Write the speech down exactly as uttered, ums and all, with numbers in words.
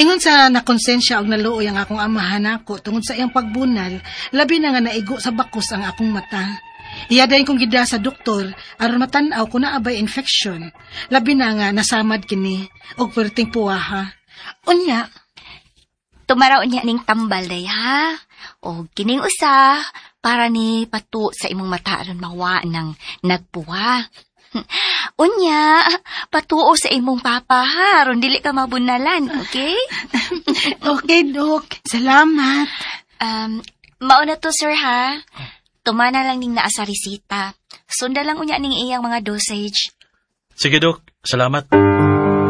Ingon sa nakonsensya og naluoy ang akong amahan ako tungod sa iyang pagbunal, labi na nga naigo sa bakos ang akong mata. Iya dayon kong gida sa doktor aron matan-aw kung naabay infection. Labi na nga nasamad kini og perting puwaha. Unya, tumaraw niya ning tambal day ha. O kining usa para ni patu sa imong mata aron mawa ng nagpuwa. Unya, patuo sa imong papa ha, aron dili ka mabunalan, okay? Okay, Dok. Salamat. Um, mauna to, sir, ha? Tumana lang ning naa sa resita. Sunda lang unya ning iyang mga dosage. Sige, Dok. Salamat.